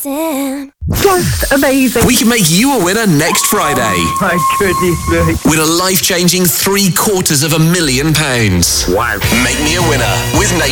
dancing. Just amazing. We can make you a winner next Friday. My goodness me. With a life-changing £750,000. Wow. Make me a winner with Nate